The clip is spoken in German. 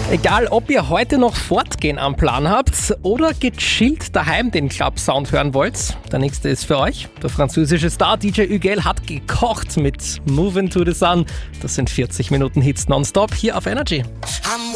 Egal, ob ihr heute noch Fortgehen am Plan habt oder gechillt daheim den Club-Sound hören wollt, der nächste ist für euch. Der französische Star DJ Hugel hat gekocht mit Movin' to the Sun. Das sind 40 Minuten Hits nonstop hier auf Energy.